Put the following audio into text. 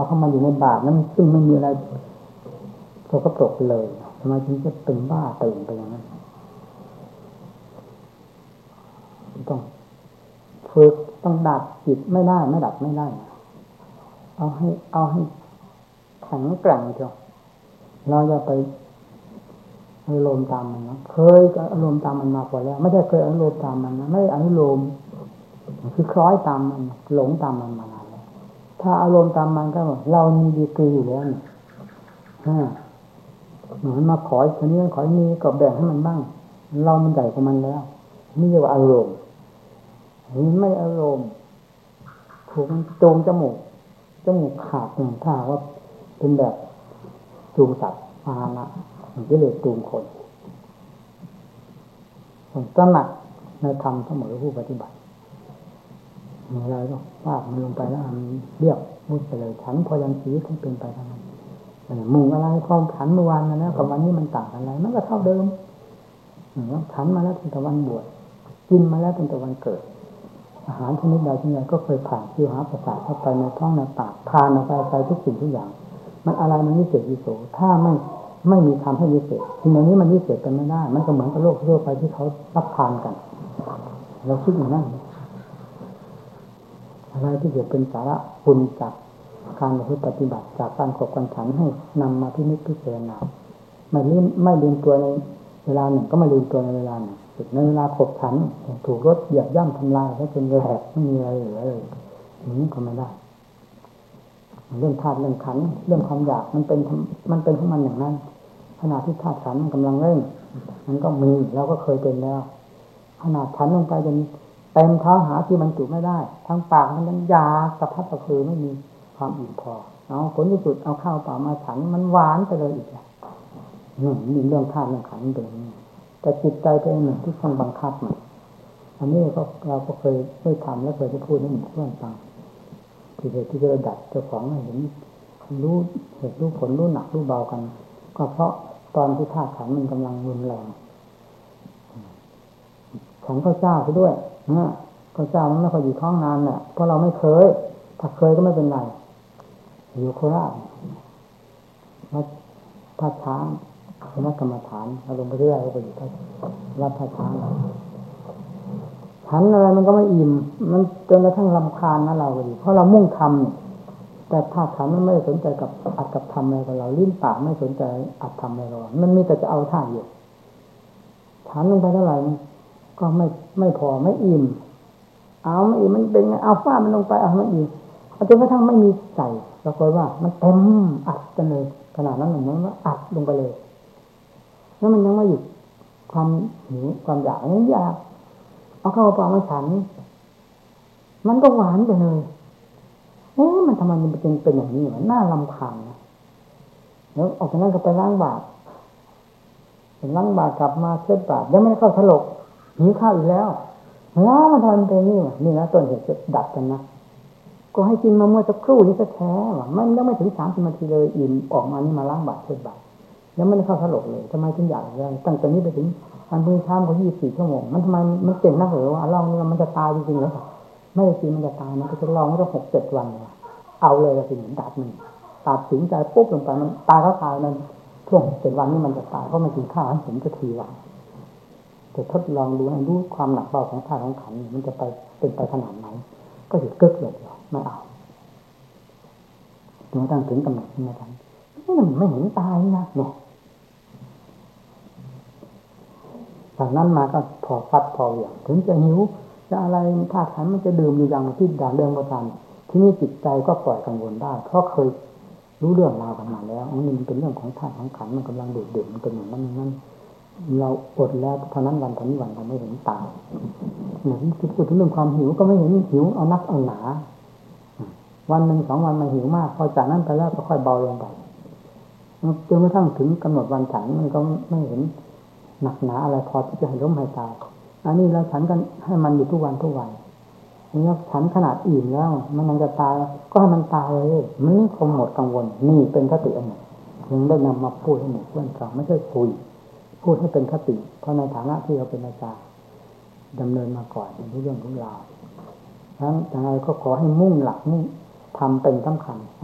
เข้ามาอยู่ในบาตรนั้นซึ่งไม่มีอะไรสกปรกเลยทำไมถึงจะเป็นบ้าตื่นไปอย่างนั้นต้องฝึกต้องดับจิตไม่ได้ไม่ดับไม่ได้เอาให้แข็งแกร่งเถอะเราอย่าไปอารมณ์ตามมันนะเคยอารมณ์ตามมันมาพอแล้วไม่ได้เคยอารมณ์ตามมันนะไม่ได้อารมณ์คือคล้อยตามมันหลงตามมันมานานแล้วถ้าอารมณ์ตามมันก็เรามีดีกรีอยู่แล้วนี่เหมือนมาขอคนนี้ขอนี้ก็แบ่งให้มันบ้างเรามันใหญ่กว่ามันแล้วนี่เรียกว่าอารมณ์นี่ไม่อารมณ์ถูกมันจูงจมูกขาดหนึ่งถ้าว่าเป็นแบบจูงสัตว์พาหนะมันจะเลยจูงคนตระหนักในธรรมเสมอผู้ปฏิบัติอะไรก็วาดมันลงไปแล้วมันเรียบมุดไปเลยฉันพอยังชีวิตที่เป็นไปทางนั้นมุ่งอะไรความขันเมื่อวานมาแล้วกับวันนี้มันต่างกันอะไรมันก็เท่าเดิมขันมาแล้วตั้งแต่วันบวชกินมาแล้วตั้งแต่วันเกิดอาหารชนิดใดชนิดใดก็เคยผ่านคิวหาประสาทเข้าไปในท้องในปากทานออกไปทุกสิ่งทุกอย่างมันอะไรมันวิเศษวิโสถ้าไม่มีทำให้วิเศษสิ่งเหล่านี้มันวิเศษกันไม่ได้มันก็เหมือนกับโลกทั่วไปที่เขารับทานกันเราคิดอย่างนั้นอะไรที่จะเป็นสาระคุณจากการปฏิบัติจากการขบกันฉันให้นำมาพินิจพิจารณาไม่ลืมตัวในเวลาหนึ่งก็ไม่ลืมตัวในเวลาหนึ่งในเวลาขบฉันถูกรถเหยียบย่ำทำลายแล้วจนแหลกไม่มีอะไรเหลือเลยอย่างนี้ก็ไม่ได้เรื่องธาตุเรื่องขันธ์เรื่องความอยากมันเป็นของมันอย่างนั้นขณะที่ธาตุขันธ์มันกำลังเร่งมันก็มีเราก็เคยเป็นแล้วขนาดขันธ์ลงไปจนเต็มเท้าหาที่มันจุไม่ได้ทั้งปากมันยังยากกระพัดกระพือไม่มีความอิ่มพอเอาผลที่สุดเอาข้าวเปล่ามาฉันมันหวานไปเลยอีกนี่เรื่องธาตุเรื่องขันธ์เป็นอย่างนี้แต่จิตใจเป็นหนึ่งที่ต้องบังคับมันอันนี้เราก็เคยได้ทำและเคยได้พูดให้หมู่เพื่อนฟังที่เหตุที่จะดัดเจ้าของให้เห็นรู้เหตุรู้ผลรู้หนักรู้เบากันก็เพราะตอนที่ธาตุขันธ์มันกำลังรุนแรงของพระเจ้าไปด้วยพระเจ้ามันไม่ค่อยอยู่ท้องนานแหละเพราะเราไม่เคยถ้าเคยก็ไม่เป็นไรอยู่โคราชวัดท่าช้างคณะกรรมฐานอารมณ์ไปเรื่อยก็ไปอยู่ที่วัดท่าช้างฉันอะไรมันก็ไม่อิ่มมันจนกระทั่งรำคาญนะเราก็ดีเพราะเรามุ่งทำแต่ธาตุขันธ์มันไม่สนใจกับอัดกับทำอะไรกับเราลิ้นปากไม่สนใจอัดทำอะไรเรามันมีแต่จะเอาท่าอยู่ฉันลงไปเท่าไหร่ก็ไม่พอไม่อิ่มเอาไม่อิ่มมันเป็นไงเอาฟ้ามันลงไปเอาไม่อิ่มจนกระทั่งไม่มีใส่ปรากฏว่ามันเต็มอัดกันเลยขนาดนั้นหนึ่งว่าอัดลงไปเลยแล้วมันยังไม่หยุดความหิวความอยากนี่อยากเอาเข้าปากมาฉันมันก็หวานไปเลยมันทำไมมันเป็นอย่างนี้วะน่ารำคาญนะแล้วออกจากนั้นก็ไปล้างบาตรล้างบาตรกลับมาเช็ดบาตรยังไม่ได้เข้าถลกหิวข้าวอีกแล้วมันทำเป็นนี่วะนี่นะต้นเหตุจะดับกันนะก็ให้กินมาเมื่อสักครู่นี้แท้ๆว่ะมันยังไม่ถึง30 นาทีเลยอิ่มออกมานี่มาล้างบาตรเช็ดบาตรยังไม่ได้เข้าถลกเลยทำไมถึงอยากอย่างตั้งแต่นี้ไปถึงอันมื้อเช้าก็24 ชั่วโมงมันทำไมมันเก่งนักเหรอว่าเราเนี่ยมันจะตายจริงๆเหรอไม่จริงมันจะตายมันก็จะลองก็6-7 วันเอาเลยละสิดับมันตัดสินใจปุ๊บลงไปมันตายก็ตายมันช่วง7 วันนี้มันจะตายเพราะมันกินข้าวให้ผมจะทีวันแต่ทดลองดูให้รู้ความหนักเบาของธาตุของขันธ์มันจะไปเป็นไปขนาดไหนก็หยุดกึกเลยไม่เอาจนตั้งถึงกำหนดมาทันมันไม่เห็นตายนะเนี่ยจากนั้นมาก็พอฟัดพอเหวี่ยงถึงจะหิวจะอะไรธาตุขันธ์มันจะดื่มอยู่อย่างที่ด่าเรื่องประทานที่นี่จิตใจก็ปล่อยกังวลได้เพราะเคยรู้เรื่องราวกันมาแล้วนี่มันเป็นเรื่องของธาตุของขันธ์มันกำลังเดือดมันเป็นอย่างนั้นเราอดแล้วเท่านั้นวันนี้วันเราไม่เห็นตายเหมือนที่พูดถึงเรื่องความหิวก็ไม่เห็นหิวเอานักเอาหนาวันหนึ่ง2 วันมันหิวมากพอจากนั้นไปแล้วก็ค่อยเบาลงไปจนกระทั่งถึงกำหนดวันฉันมันก็ไม่เห็นหนักหนาอะไรพอที่จะให้ล้มให้ตายอันนี้เราฉันกันให้มันอยู่ทุกวันแล้วฉันขนาดอิ่มแล้วมันยังจะตายก็ให้มันตายเลยมันไม่คงหมดกังวลนี่เป็นคติอันหนึ่งถึงได้นำมาพูดให้หมู่เพื่อนฟังไม่ใช่คุยพูดให้เป็นคติเพราะในฐานะที่เราเป็นอาจารย์ดำเนินมาก่อนในเรื่องของเราดังนั้นอะไรก็ขอให้มุ่งหลักมุ่งทำเป็นสำคัญ